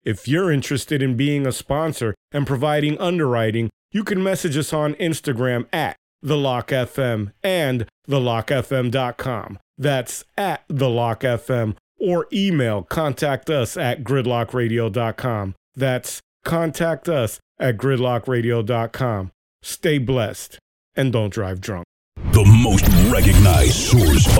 If you're interested in being a sponsor and providing underwriting, you can message us on Instagram at TheLockFM and TheLockFM.com. That's at TheLockFM, or email contact us at GridlockRadio.com. That's contact us at GridlockRadio.com. Stay blessed and don't drive drunk. The most recognized source